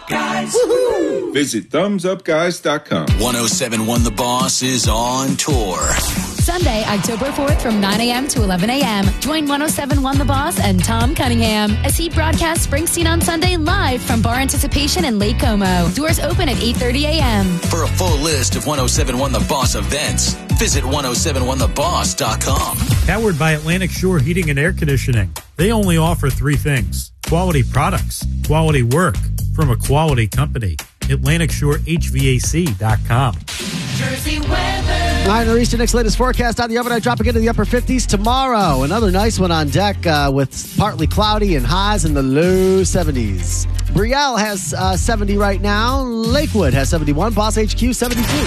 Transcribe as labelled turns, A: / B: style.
A: Guys.
B: Woohoo! Visit thumbsupguys.com.
C: 107.1 The Boss is on tour.
D: Sunday, October 4th from 9 a.m. to 11 a.m. Join 107.1 The Boss and Tom Cunningham as he broadcasts Springsteen on Sunday live from Bar Anticipation in Lake Como. Doors open at 8:30 a.m.
C: For a full list of 107.1 The Boss events, visit 1071theboss.com.
E: Powered by Atlantic Shore Heating and Air Conditioning. They only offer three things: quality products, quality work from a quality company. AtlanticShoreHVAC.com.
D: Jersey weather.
F: 9 nor'easter, next latest forecast on the overnight, dropping into the upper 50s tomorrow. Another nice one on deck with partly cloudy and highs in the low 70s. Brielle has 70 right now. Lakewood has 71. Boss HQ 72.